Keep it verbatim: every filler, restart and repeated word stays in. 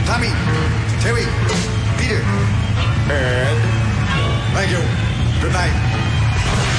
Tommy, Terry, Peter, Ed. Thank you. Good night.